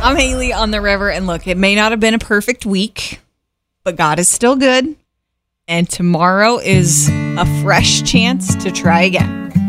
I'm Haley on the river, and look, it may not have been a perfect week, but God is still good, and tomorrow is a fresh chance to try again.